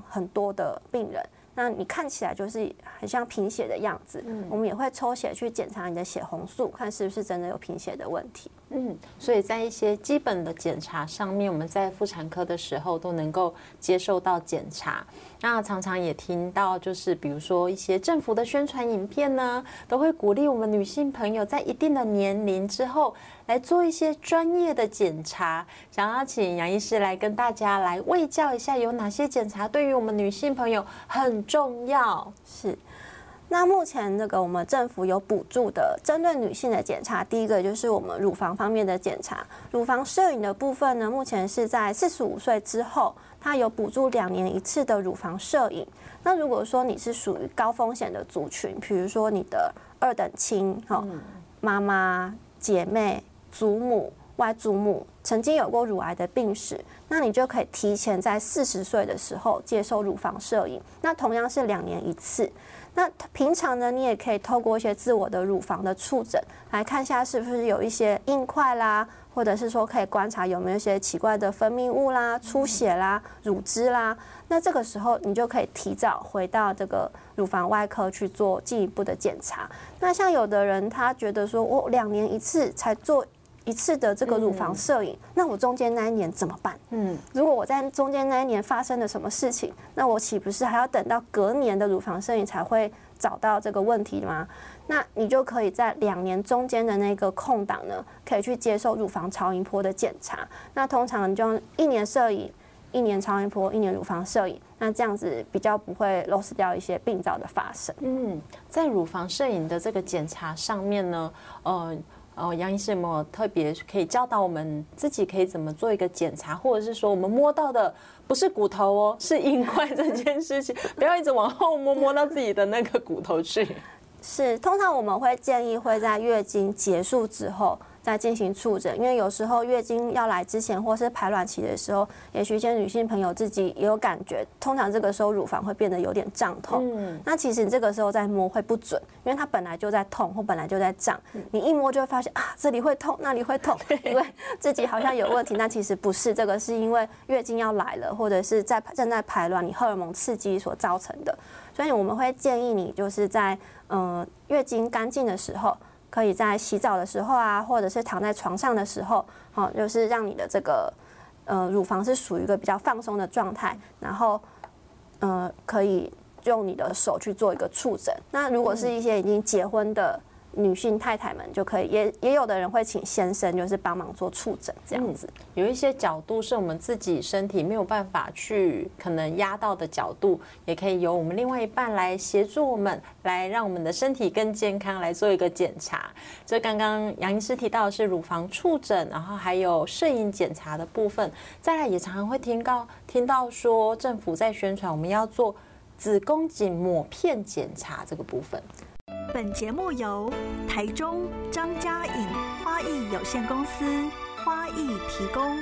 很多的病人。那你看起来就是很像贫血的样子，我们也会抽血去检查你的血红素，看是不是真的有贫血的问题。 所以在一些基本的检查上面，我们在妇产科的时候都能够接受到检查。那常常也听到，就是比如说一些政府的宣传影片呢，都会鼓励我们女性朋友在一定的年龄之后来做一些专业的检查。想要请杨医师来跟大家来卫教一下，有哪些检查对于我们女性朋友很重要？ 是。那目前我们政府有补助的针对女性的检查，第一个就是我们乳房方面的检查。乳房摄影的部分呢，目前是在45岁之后，它有补助2年1次的乳房摄影。那如果说你是属于高风险的族群，比如说你的2等亲、妈妈、姐妹、祖母、外祖母曾经有过乳癌的病史，那你就可以提前在40岁的时候接受乳房摄影。那同样是2年1次。那平常呢，你也可以透过一些自我的乳房的触诊来看一下是不是有一些硬块啦，或者是说可以观察有没有一些奇怪的分泌物啦、出血啦、乳汁啦。那这个时候你就可以提早回到这个乳房外科去做进一步的检查。那像有的人他觉得说，我2年1次才做1次的这个乳房摄影，那我中间那一年怎么办？如果我在中间那一年发生了什么事情，那我岂不是还要等到隔年的乳房摄影才会找到这个问题吗？那你就可以在2年中间的那个空档呢，可以去接受乳房超音波的检查。那通常你就1年摄影、1年超音波、1年乳房摄影，那这样子比较不会 loss 掉一些病灶的发生。 在乳房摄影的这个检查上面呢，杨医师有没有特别可以教导我们自己可以怎么做一个检查，或者是说我们摸到的不是骨头哦，是硬块这件事情，不要一直往后摸到自己的那个骨头去。 是，通常我们会建议会在月经结束之后再进行触诊，因为有时候月经要来之前或是排卵期的时候，也许一些女性朋友自己也有感觉，通常这个时候乳房会变得有点胀痛。那其实你这个时候再摸会不准，因为它本来就在痛或本来就在胀，你一摸就会发现啊，这里会痛，那里会痛，因为自己好像有问题，那其实不是，这个是因为月经要来了，或者是正在排卵，你荷尔蒙刺激所造成的。所以我们会建议你就是在月经干净的时候，可以在洗澡的时候啊，或者是躺在床上的时候，就是让你的这个乳房是属于一个比较放松的状态，然后可以用你的手去做一个触诊。那如果是一些已经结婚的女性太太们，就可以也有的人会请先生就是帮忙做触诊这样子。 有一些角度是我们自己身体没有办法去可能压到的角度，也可以由我们另外一半来协助我们，来让我们的身体更健康，来做一个检查。这刚刚杨医师提到的是乳房触诊，然后还有摄影检查的部分。再来也常常会听到说政府在宣传我们要做子宫颈抹片检查这个部分。 本节目由台中张家颖花艺有限公司花艺提供。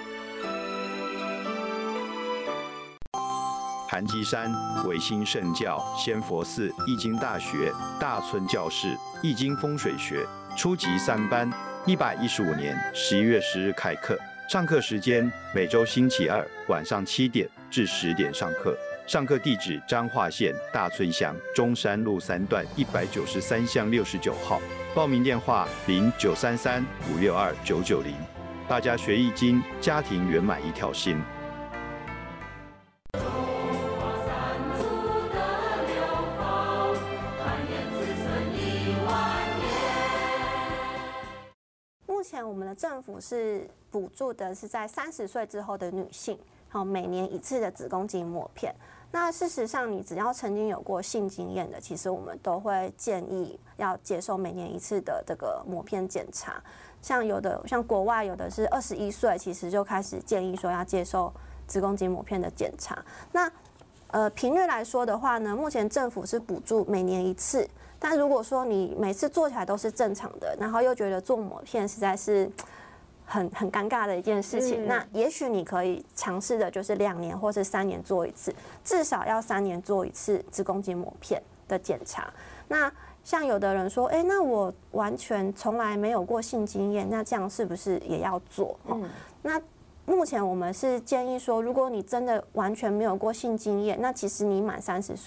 韩基山维新圣教仙佛寺易经大学大村教室易经风水学初级3班，115年11月10日开课。上课时间每周星期2晚上7点至10点上课。上课地址彰化县大村乡中山路3段193巷69号。报名电话0933562990。大家学易经，家庭圆满一条心。 目前我们的政府是补助的是在30岁之后的女性，每年1次的子宫颈抹片。那事实上，你只要曾经有过性经验的，其实我们都会建议要接受每年1次的这个抹片检查。像国外有的是21岁，其实就开始建议说要接受子宫颈抹片的检查。那频率来说的话呢，目前政府是补助每年1次。但如果说你每次做起来都是正常的，然后又觉得做抹片实在是很尴尬的一件事情，那也许你可以尝试的就是2年或是3年做1次，至少要3年做1次子宫颈抹片的检查。那像有的人说，那我完全从来没有过性经验，那这样是不是也要做？那目前我们是建议说，如果你真的完全没有过性经验，那其实你满30岁